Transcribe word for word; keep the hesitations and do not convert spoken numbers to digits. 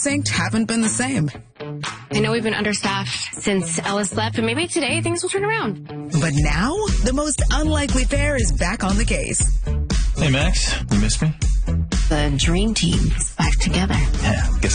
Synced haven't been the same. I know we've been understaffed since Ellis left, but maybe today things will turn around. But now, the most unlikely pair is back on the case. Hey, Max, you missed me? The dream team is back together. Yeah, guess